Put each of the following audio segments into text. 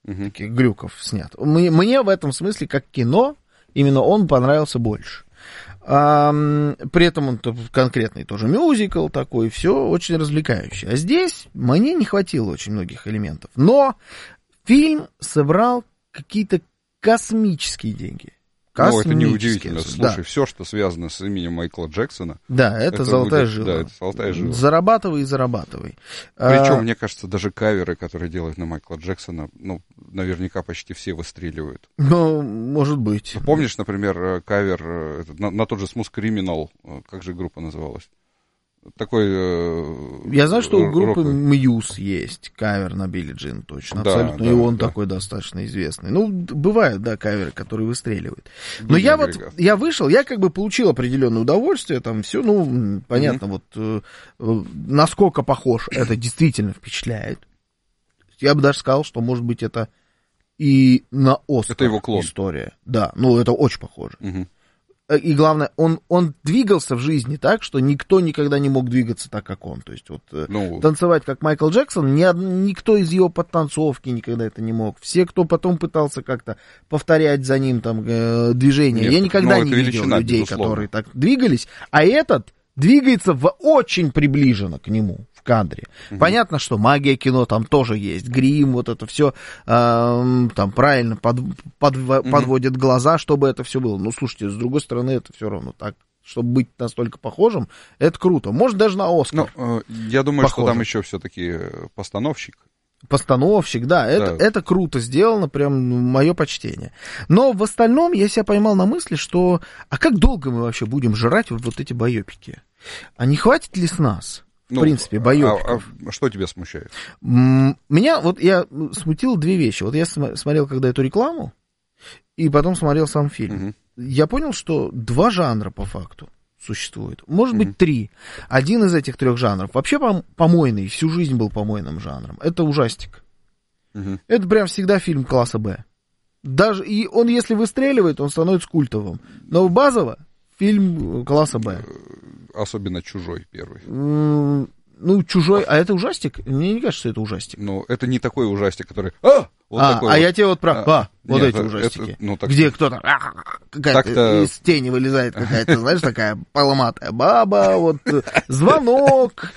таких глюков снят. Мне в этом смысле, как кино, именно он понравился больше. При этом он конкретный тоже мюзикл такой, все очень развлекающий. А здесь мне не хватило очень многих элементов. Но фильм собрал какие-то космические деньги. Ну, это неудивительно. Слушай, все, что связано с именем Майкла Джексона... Да, это золотая жила. Да, это золотая жила. Зарабатывай и зарабатывай. Причем, мне кажется, даже каверы, которые делают на Майкла Джексона, ну, наверняка почти все выстреливают. Ну, может быть. Помнишь, например, кавер на тот же Smooth Criminal, как же группа называлась? Такой... Я знаю, что у группы Muse есть кавер на Билли Джин, точно, да, абсолютно, да, и он такой достаточно известный. Ну, бывают, да, каверы, которые выстреливают. Но я вышел, я как бы получил определенное удовольствие, там все, ну, понятно, насколько похож, это действительно впечатляет. Я бы даже сказал, что, может быть, это и на Оскар это его клон. История. Да, ну, это очень похоже. И главное, он двигался в жизни так, что никто никогда не мог двигаться так, как он. То есть танцевать, как Майкл Джексон, никто из его подтанцовки никогда это не мог. Все, кто потом пытался как-то повторять за ним там движения, я никогда не видел людей, которые так двигались. А этот двигается очень приближенно к нему в кадре. Понятно, что магия кино там тоже есть, грим, вот это все там правильно подводит глаза, чтобы это все было. Ну, слушайте, с другой стороны, это все равно так, чтобы быть настолько похожим, это круто. Может, даже на Оскар. Ну, я думаю, что там еще все-таки постановщик. Постановщик, да, это круто сделано, прям мое почтение. Но в остальном я себя поймал на мысли, что а как долго мы вообще будем жрать вот эти байопики? А не хватит ли с нас, в принципе, байопиков? А что тебя смущает? Меня, я смутило две вещи. Вот я смотрел когда эту рекламу, и потом смотрел сам фильм. Я понял, что два жанра по факту существует. Может быть, три. Один из этих трех жанров вообще помойный, всю жизнь был помойным жанром. Это ужастик. Это прям всегда фильм класса Б. Даже, и он, если выстреливает, он становится культовым. Но базово фильм класса Б. Особенно «Чужой» первый. Ну, «Чужой», а это ужастик? Мне не кажется, что это ужастик. Ну, это не такой ужастик, который... я тебе вот про... вот эти ужастики. Где кто-то... Какая-то из тени вылезает какая-то, знаешь, такая поломатая баба, вот звонок,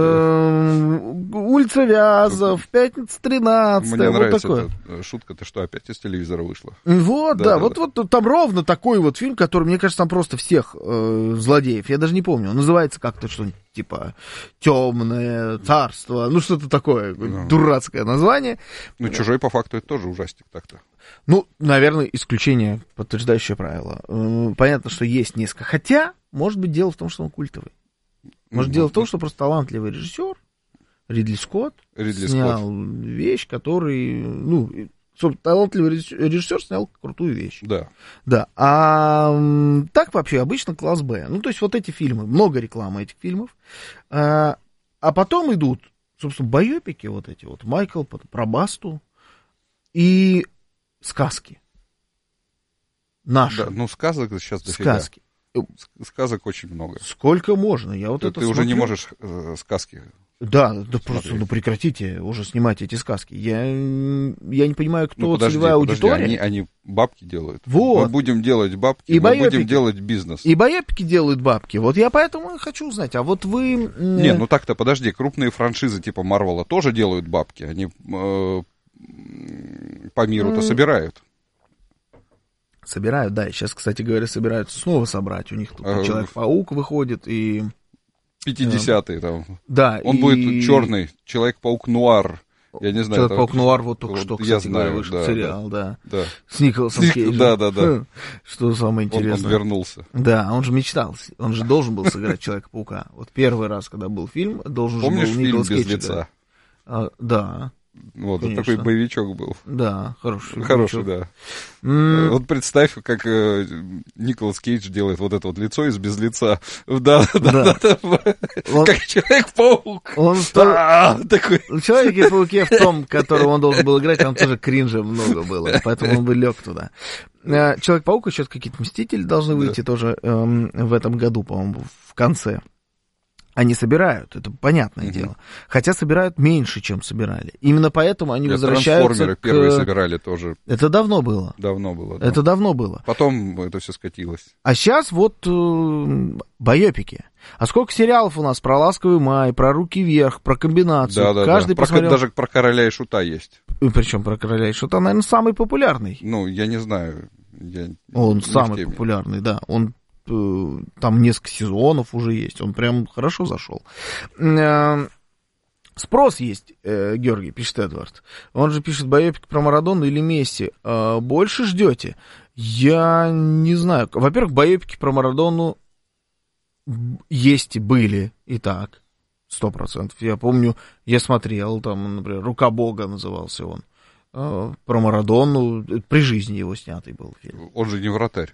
улица Вязов, пятница 13. Мне нравится эта шутка, ты что, опять из телевизора вышла? Вот, да. Вот там ровно такой вот фильм, который, мне кажется, там просто всех злодеев, я даже не помню, он называется как-то что-нибудь типа «Темное царство», ну что-то такое, дурацкое название. Ну, «Чужой» по факту это тоже ужастик так-то. Ну, наверное, исключение, подтверждающее правило. Понятно, что есть несколько. Хотя, может быть, дело в том, что он культовый. Может, дело в том, что просто талантливый режиссер Ридли Скотт снял вещь, который... Ну, талантливый режиссер снял крутую вещь. Да. А так вообще обычно класс Б. Ну, то есть вот эти фильмы, много рекламы этих фильмов. А потом идут, собственно, байопики вот эти вот. Майкл про Басту. И сказки. Наши. Да, ну, сказок сейчас дофига. Сказки. Сказок очень много. Сколько можно? Я вот ты это уже смотрю. не можешь сказки. Да просто, прекратите уже снимать эти сказки. Я не понимаю, кто целевая аудитория. Они бабки делают. Вот. Мы будем делать бабки, и мы будем делать бизнес. И байопики делают бабки. Вот я поэтому хочу узнать, а вот вы... Не, ну так-то, подожди, крупные франшизы типа Марвела тоже делают бабки. Они по миру-то собирают. Собирают, да. И сейчас, кстати говоря, собираются снова собрать. У них тут Человек-паук выходит и... 50-е там. Да. Он будет черный, Человек-паук нуар. Я не знаю. Человек-паук нуар вот только что, кстати говоря, вышел сериал, да. С Николасом Кейджем. Да. Что самое интересное. Он вернулся. Да, он же мечтал. Он же должен был сыграть Человека-паука. Вот первый раз, когда был фильм, должен был Николас Кейдж. Помнишь фильм «Без лица»? Да. Вот, это такой боевичок был. Да, хороший. Хороший, да. Вот представь, как Николас Кейдж делает вот это вот лицо из без лица. Да. Как Человек-паук. Такой. В Человеке-пауке, в том, которого он должен был играть, там тоже кринжа много было, поэтому он бы лег туда. Человек-паук, еще какие-то Мстители должны выйти тоже в этом году, по-моему, в конце. Они собирают, это понятное дело. Хотя собирают меньше, чем собирали. Именно поэтому они возвращаются трансформеры первые собирали тоже. Это давно было. Давно было, да. Это давно было. Потом это все скатилось. А сейчас вот байопики. А сколько сериалов у нас про «Ласковый май», про «Руки вверх», про комбинацию. Да. Каждый посмотрел... Даже про «Короля и Шута» есть. Причем про «Короля и Шута», наверное, самый популярный. Ну, я не знаю. Он самый популярный, да. Он там несколько сезонов уже есть. Он прям хорошо зашел. Спрос есть, Георгий, пишет Эдвард. Он же пишет, байопик про Марадону или Месси. Больше ждете? Я не знаю. Во-первых, байопики про Марадону есть и были, и так, 100%. Я помню, я смотрел, там, например, «Рука Бога» назывался он. Про Марадону, при жизни его снятый был фильм. Он же не вратарь.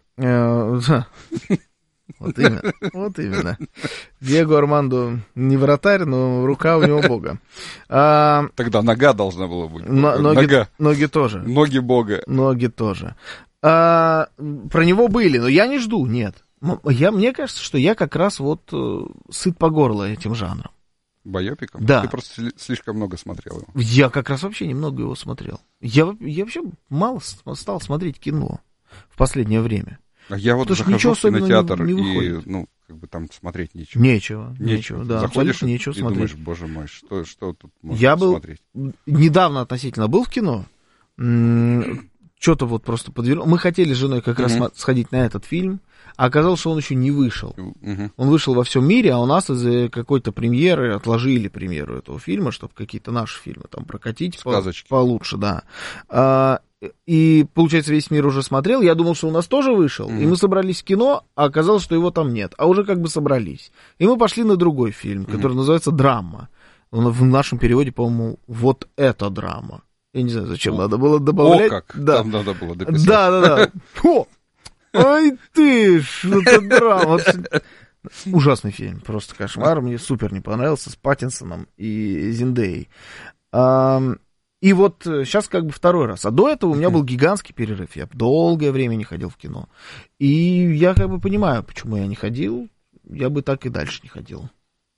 Вот именно. Диего Армандо не вратарь, но рука у него Бога. Тогда нога должна была быть. Ноги тоже. Ноги Бога. Ноги тоже. Про него были, но я не жду, нет. Мне кажется, что я как раз вот сыт по горло этим жанром. Байопиком? Да. Ты просто слишком много смотрел его. Я как раз вообще немного его смотрел. Я вообще мало стал смотреть кино в последнее время. А я вот захожу в кинотеатр и, ну, как бы там смотреть нечего. Нечего, да. Заходишь нечего и смотреть. Думаешь, боже мой, что тут можно смотреть? Недавно относительно был в кино. Что-то вот просто подвернул. Мы хотели с женой как раз сходить на этот фильм, а оказалось, что он еще не вышел. Он вышел во всем мире, а у нас из-за какой-то премьеры отложили премьеру этого фильма, чтобы какие-то наши фильмы там прокатить получше, да. И, получается, весь мир уже смотрел. Я думал, что у нас тоже вышел. И мы собрались в кино, а оказалось, что его там нет. А уже как бы собрались. И мы пошли на другой фильм, который называется «Драма». Он в нашем переводе, по-моему, «Вот это драма». Я не знаю, зачем надо было добавлять. О, как да. Там надо было дописать. Да. Ай ты ж, это драма. Ужасный фильм, просто кошмар. Мне супер не понравился, с Паттинсоном и Зендеей. И вот сейчас как бы второй раз. А до этого у меня был гигантский перерыв. Я долгое время не ходил в кино. И я как бы понимаю, почему я не ходил. Я бы так и дальше не ходил.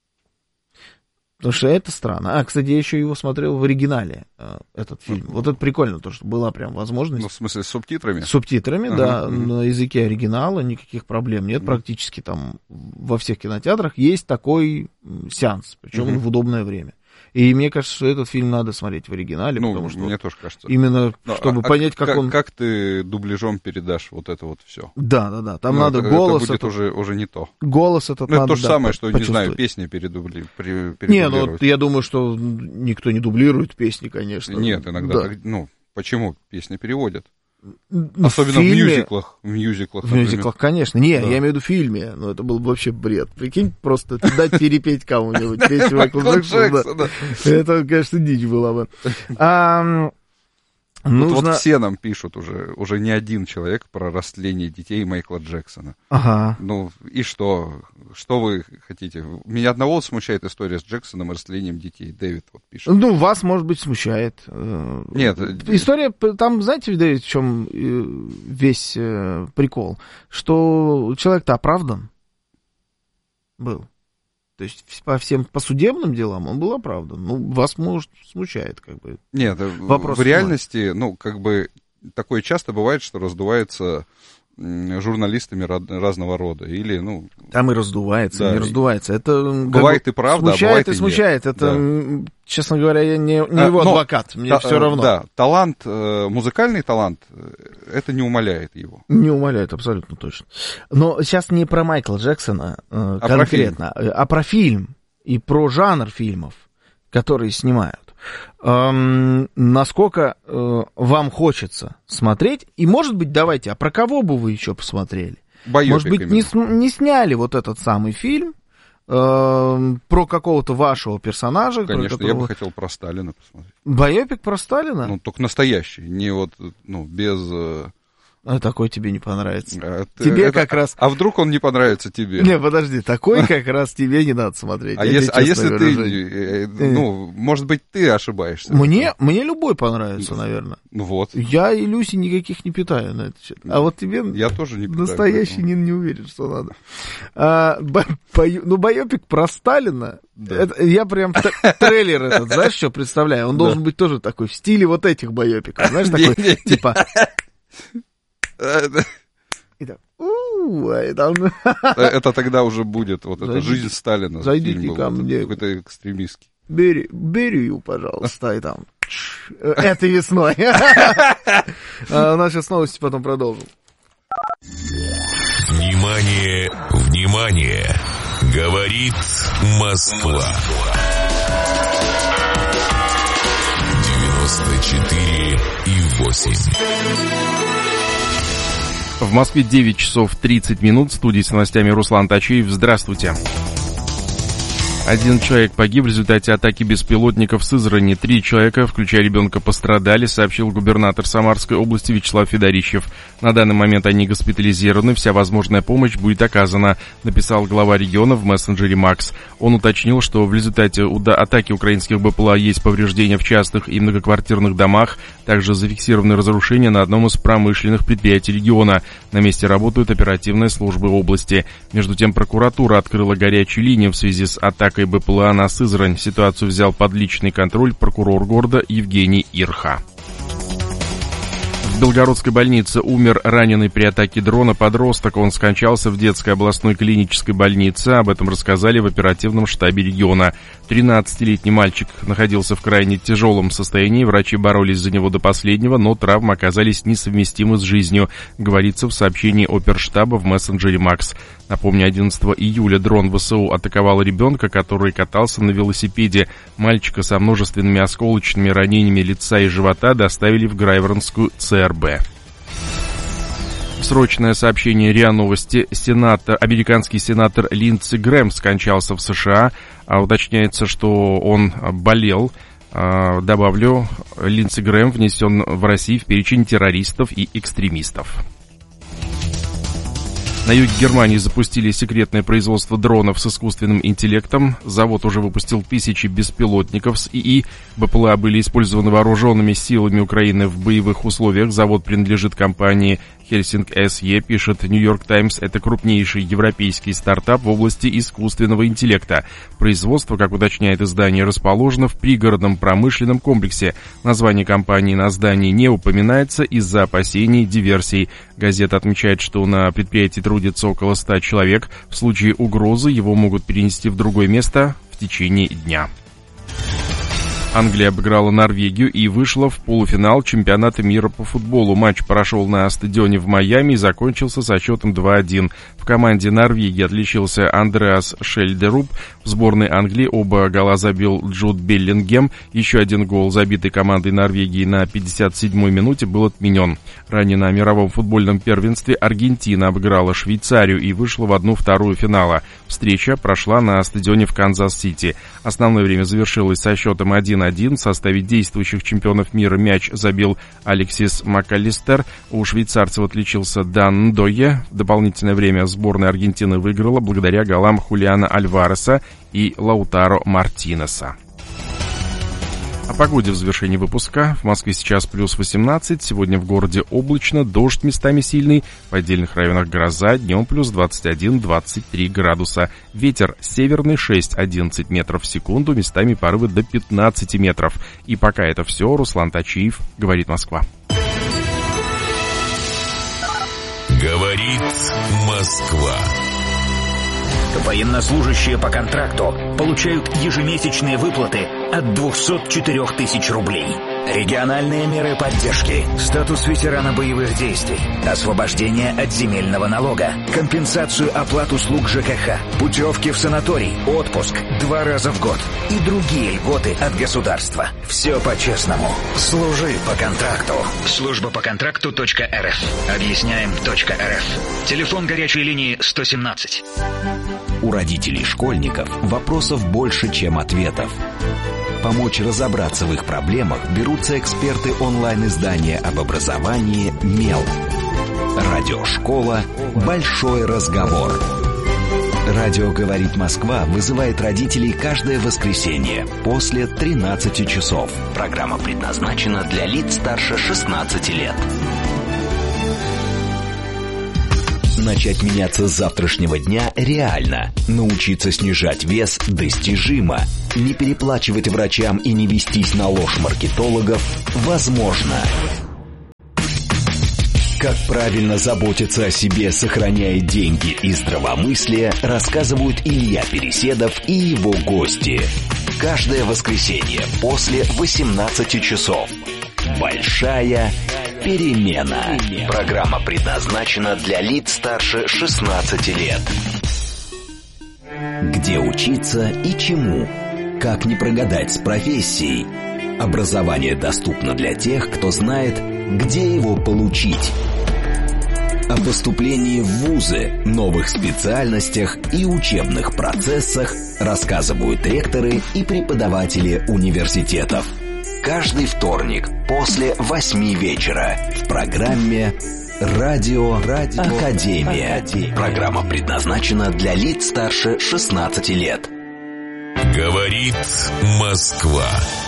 Потому что это странно. Кстати, я еще его смотрел в оригинале, этот фильм. Вот это прикольно, то, что была прям возможность. Ну, в смысле, с субтитрами? С субтитрами, да. На языке оригинала никаких проблем нет. Практически там во всех кинотеатрах есть такой сеанс, причем в удобное время. И мне кажется, что этот фильм надо смотреть в оригинале, потому что... мне тоже кажется. Именно, чтобы понять, как он... Как ты дублежом передашь вот это вот все? Да. Там надо голос... Это будет уже не то. Голос этот надо, это то же самое, что, не знаю, песни передублировать. Не, ну, я думаю, что никто не дублирует песни, конечно. Нет, иногда... Почему? Песни переводят. Особенно в мюзиклах. В мюзиклах, конечно. Не, я имею в виду в фильме. Но это был бы вообще бред. Прикинь, просто дать перепеть кому-нибудь песню Майкла Джексона. Это, конечно, дичь была бы. Вот все нам пишут уже не один человек про растление детей Майкла Джексона. Ага. Ну, и что? Что вы хотите? Меня одного смущает история с Джексоном и растлением детей. Дэвид вот пишет. Ну, вас, может быть, смущает. Нет. История, там, знаете, Дэвид, в чем весь прикол? Что человек-то оправдан был. То есть по судебным делам он был оправдан. Ну, вас, может, смущает, как бы. Нет, в реальности, как бы, такое часто бывает, что раздувается журналистами разного рода. Или, Там и раздувается, и не раздувается. Это бывает и правда, смущает, а бывает и смущает. Это, честно говоря, я не его адвокат, мне все равно. Да, талант, музыкальный талант, это не умаляет его. Не умаляет, абсолютно точно. Но сейчас не про Майкла Джексона конкретно, а про фильм и про жанр фильмов, которые снимают. Насколько вам хочется смотреть. И, может быть, давайте, а про кого бы вы еще посмотрели? Байопик, может быть, не сняли вот этот самый фильм про какого-то вашего персонажа. Конечно, я бы хотел про Сталина посмотреть. Байопик про Сталина? Только настоящий, не вот, без А такой тебе не понравится. Тебе как раз... А вдруг он не понравится тебе? Не, подожди, такой как раз тебе не надо смотреть. А если ты... Ну, может быть, ты ошибаешься. Мне любой понравится, наверное. Ну вот. Я иллюзий никаких не питаю на это. А вот тебе... Я тоже не питаю. Настоящий не уверен, что надо. Ну, байопик про Сталина... Я прям трейлер этот, знаешь, что представляю? Он должен быть тоже такой, в стиле вот этих байопиков. Знаешь, такой, типа... Это тогда уже будет, вот это «Жизнь Сталина». Зайдите ко мне. Какой-то экстремистский. Берию, пожалуйста, и там. Этой весной. У нас сейчас новости, потом продолжим. Внимание, внимание! Говорит Москва. 94,8. В Москве 9 часов 30 минут. В студии с новостями Руслан Тачиев. Здравствуйте. 1 человек погиб в результате атаки беспилотников в Сызрани. 3 человека, включая ребенка, пострадали, сообщил губернатор Самарской области Вячеслав Федорищев. На данный момент они госпитализированы, вся возможная помощь будет оказана, написал глава региона в мессенджере Макс. Он уточнил, что в результате атаки украинских БПЛА есть повреждения в частных и многоквартирных домах, также зафиксированы разрушения на одном из промышленных предприятий региона. На месте работают оперативные службы области. Между тем, прокуратура открыла горячую линию в связи с атакой БПЛА на Сызрань. Ситуацию взял под личный контроль прокурор города Евгений Ирха. В Белгородской больнице умер раненый при атаке дрона подросток. Он скончался в детской областной клинической больнице. Об этом рассказали в оперативном штабе региона. 13-летний мальчик находился в крайне тяжелом состоянии. Врачи боролись за него до последнего, но травмы оказались несовместимы с жизнью, говорится в сообщении оперштаба в мессенджере Макс. Напомню, 11 июля дрон ВСУ атаковал ребенка, который катался на велосипеде. Мальчика со множественными осколочными ранениями лица и живота доставили в Грайворонскую ЦРБ. Срочное сообщение РИА Новости. Американский сенатор Линдси Грэм скончался в США. Уточняется, что он болел. Добавлю, Линдси Грэм внесен в Россию в перечень террористов и экстремистов. На юге Германии запустили секретное производство дронов с искусственным интеллектом. Завод уже выпустил тысячи беспилотников с ИИ. БПЛА были использованы вооруженными силами Украины в боевых условиях. Завод принадлежит компании Helsing SE, пишет New York Times. Это крупнейший европейский стартап в области искусственного интеллекта. Производство, как уточняет издание, расположено в пригородном промышленном комплексе. Название компании на здании не упоминается из-за опасений диверсий. Газета отмечает, что на предприятии трудится около 100 человек. В случае угрозы его могут перенести в другое место в течение дня. Англия обыграла Норвегию и вышла в полуфинал чемпионата мира по футболу. Матч прошел на стадионе в Майами и закончился со счетом 2-1. В команде Норвегии отличился Андреас Шельдеруп. В сборной Англии оба гола забил Джуд Беллингем. Еще один гол, забитый командой Норвегии на 57-й минуте, был отменен. Ранее на мировом футбольном первенстве Аргентина обыграла Швейцарию и вышла в 1/2 финала. Встреча прошла на стадионе в Канзас-Сити. Основное время завершилось со счетом 1-1. В составе действующих чемпионов мира мяч забил Алексис МакАлистер. У швейцарцев отличился Дан Ндойе. В дополнительное время сборная Аргентины выиграла благодаря голам Хулиана Альвареса и Лаутаро Мартинеса. О погоде в завершении выпуска. В Москве сейчас плюс 18, сегодня в городе облачно, дождь местами сильный, в отдельных районах гроза, днем плюс 21-23 градуса. Ветер северный 6-11 метров в секунду, местами порывы до 15 метров. И пока это все, Руслан Тачиев, говорит Москва. Говорит Москва. Военнослужащие по контракту получают ежемесячные выплаты от 204 тысяч рублей. Региональные меры поддержки, статус ветерана боевых действий, освобождение от земельного налога, компенсацию оплат услуг ЖКХ, путевки в санаторий, отпуск 2 раза в год и другие льготы от государства. Все по-честному. Служи по контракту. Служба по контракту.рф. Объясняем.рф. Телефон горячей линии 117. У родителей школьников вопросов больше, чем ответов. Помочь разобраться в их проблемах берутся эксперты онлайн-издания об образовании «Мел». Радиошкола «Большой разговор». Радио «Говорит Москва» вызывает родителей каждое воскресенье после 13 часов. Программа предназначена для лиц старше 16 лет. Начать меняться с завтрашнего дня реально. Научиться снижать вес достижимо. Не переплачивать врачам и не вестись на ложь маркетологов возможно. Как правильно заботиться о себе, сохраняя деньги и здравомыслие, рассказывают Илья Переседов и его гости. Каждое воскресенье после 18 часов. Большая перемена. Программа предназначена для лиц старше 16 лет. Где учиться и чему? Как не прогадать с профессией? Образование доступно для тех, кто знает, где его получить. О поступлении в вузы, новых специальностях и учебных процессах рассказывают ректоры и преподаватели университетов. Каждый вторник после 8 вечера в программе «Радио Академия». Программа предназначена для лиц старше 16 лет. Говорит Москва.